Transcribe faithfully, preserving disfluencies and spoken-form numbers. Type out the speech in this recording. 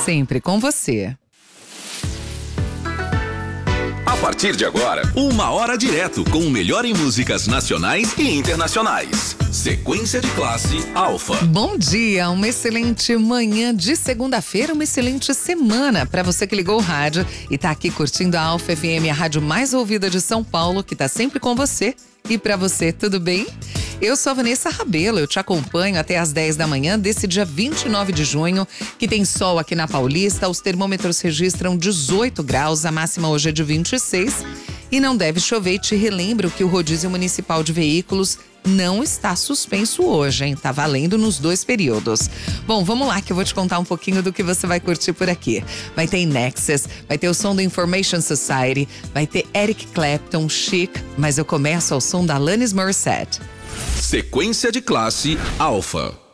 sempre com você. A partir de agora, uma hora direto com o melhor em músicas nacionais e internacionais. Sequência de classe Alfa. Bom dia, uma excelente manhã de segunda-feira, uma excelente semana para você que ligou o rádio e tá aqui curtindo a Alfa F M, a rádio mais ouvida de São Paulo, que tá sempre com você. E para você, tudo bem? Eu sou a Vanessa Rabelo, eu te acompanho até às dez da manhã desse dia vinte e nove de junho, que tem sol aqui na Paulista. Os termômetros registram dezoito graus, a máxima hoje é de vinte e seis. E não deve chover, e te relembro que o rodízio municipal de veículos não está suspenso hoje, hein? Tá valendo nos dois períodos. Bom, vamos lá que eu vou te contar um pouquinho do que você vai curtir por aqui. Vai ter Nexus, vai ter o som do Information Society, vai ter Eric Clapton, Chic, mas eu começo ao som da Alanis Morissette. Sequência de classe Alfa.